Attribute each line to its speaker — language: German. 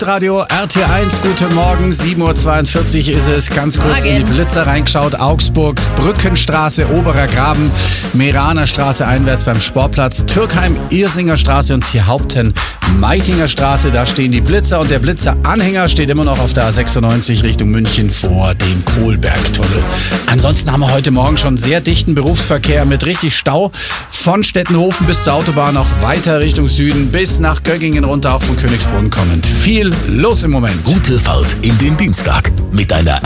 Speaker 1: Radio RT1, guten Morgen, 7.42 Uhr ist es. Ganz kurz in die Blitzer reingeschaut. Augsburg, Brückenstraße, Oberer Graben, Meraner Straße einwärts beim Sportplatz, Türkheim, Irsinger Straße und Tierhaupten, Meitinger Straße. Da stehen die Blitzer und der Blitzer-Anhänger steht immer noch auf der A96 Richtung München vor dem Kohlbergtunnel. Ansonsten haben wir heute Morgen schon sehr dichten Berufsverkehr mit richtig Stau von Stettenhofen bis zur Autobahn, auch weiter Richtung Süden bis nach Göggingen runter, auch von Königsbrunn kommend. Viel los im Moment.
Speaker 2: Gute Fahrt in den Dienstag mit deiner